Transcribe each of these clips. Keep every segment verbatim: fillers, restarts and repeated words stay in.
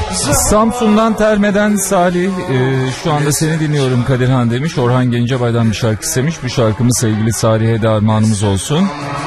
Samsun'dan Terme'den Salih, e, şu anda seni dinliyorum Kadirhan demiş. Orhan Gencebay'dan bir şarkı istemiş. Bu şarkımız sevgili Salih'e de armağanımız olsun.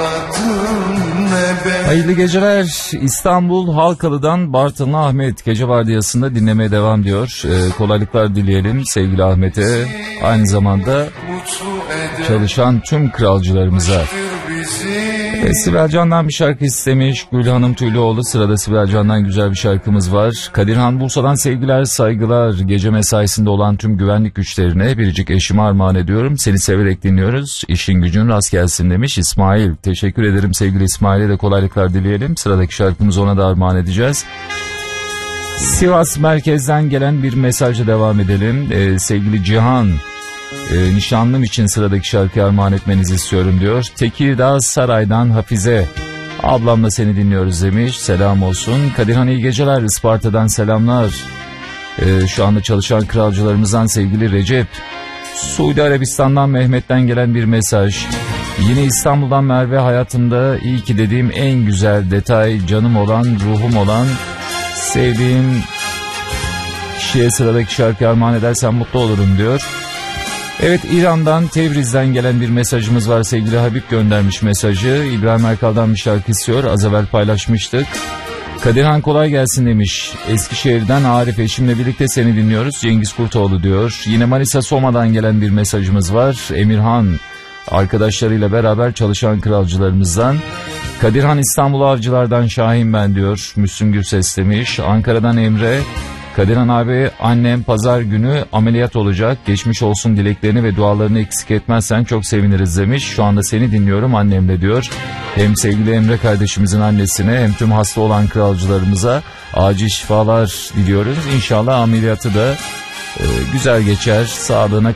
Hayırlı geceler. İstanbul Halkalı'dan Bartınlı Ahmet gece vardiyasında dinlemeye devam diyor. E, kolaylıklar dileyelim sevgili Ahmet'e. Aynı zamanda çalışan tüm kralcılarımıza. E, Sibel Can'dan bir şarkı istemiş. Gülhanım Tüylüoğlu, sırada Sibel Can'dan güzel bir şarkımız var. Kadirhan Bursa'dan sevgiler, saygılar. Gece mesaisinde olan tüm güvenlik güçlerine biricik eşime armağan ediyorum. Seni severek dinliyoruz. İşin gücün rast gelsin demiş İsmail. Teşekkür ederim sevgili İsmail'e de kolaylıklar dileyelim. Sıradaki şarkımızı ona da armağan edeceğiz. Sivas merkezden gelen bir mesajla devam edelim. Ee, sevgili Cihan, e, nişanlım için sıradaki şarkıyı armağan etmenizi istiyorum diyor. Tekirdağ Saray'dan Hafize, ablamla seni dinliyoruz demiş. Selam olsun. Kadirhan iyi geceler. Isparta'dan selamlar. Ee, şu anda çalışan kralcılarımızdan sevgili Recep. Suudi Arabistan'dan Mehmet'ten gelen bir mesaj. Yine İstanbul'dan Merve, hayatımda iyi ki dediğim en güzel detay, canım olan, ruhum olan, sevdiğim kişiye sıradaki şarkı armağan edersen mutlu olurum diyor. Evet, İran'dan Tebriz'den gelen bir mesajımız var. Sevgili Habib göndermiş mesajı. İbrahim Erkal'dan bir şarkı istiyor. Az evvel paylaşmıştık. Kadirhan kolay gelsin demiş. Eskişehir'den Arif, eşimle birlikte seni dinliyoruz. Cengiz Kurtoğlu diyor. Yine Manisa Soma'dan gelen bir mesajımız var. Emirhan, arkadaşlarıyla beraber çalışan kralcılarımızdan. Kadirhan İstanbul Avcılar'dan Şahin ben diyor. Müslüm Gürses demiş. Ankara'dan Emre. Kadirhan abi, annem pazar günü ameliyat olacak. Geçmiş olsun, dileklerini ve dualarını eksik etmezsen çok seviniriz demiş. Şu anda seni dinliyorum annemle diyor. Hem sevgili Emre kardeşimizin annesine hem tüm hasta olan kralcılarımıza acil şifalar diliyoruz. İnşallah ameliyatı da e, güzel geçer. Sağlığına